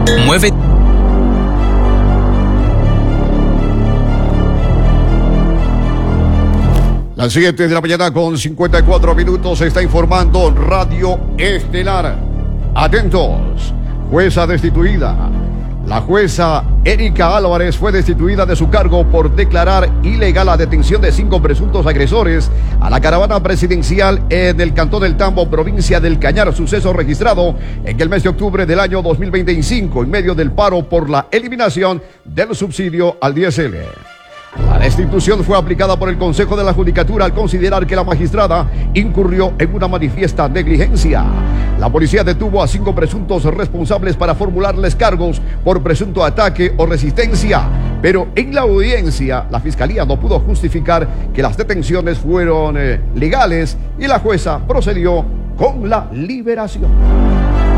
Mueve. Las 7 de la mañana con 54 minutos se está informando Radio Estelar. Atentos, jueza destituida. La jueza Erika Álvarez fue destituida de su cargo por declarar ilegal la detención de 5 presuntos agresores a la caravana presidencial en el Cantón del Tambo, provincia del Cañar, suceso registrado en el mes de octubre del año 2025 en medio del paro por la eliminación del subsidio al diésel. La destitución fue aplicada por el Consejo de la Judicatura al considerar que la magistrada incurrió en una manifiesta negligencia. La policía detuvo a 5 presuntos responsables para formularles cargos por presunto ataque o resistencia, pero en la audiencia la Fiscalía no pudo justificar que las detenciones fueron legales y la jueza procedió con la liberación.